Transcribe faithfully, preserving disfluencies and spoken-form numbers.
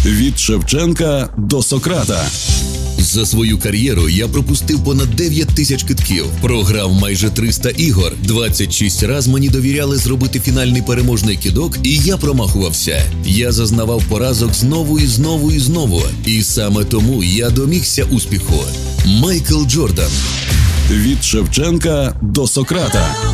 Від Шевченка до Сократа. За свою кар'єру я пропустив понад дев'ять тисяч китків, програв майже триста ігор, двадцять шість раз мені довіряли зробити фінальний переможний кидок, і я промахувався. Я зазнавав поразок знову і знову і знову, і саме тому я домігся успіху. Майкл Джордан. Від Шевченка до Сократа.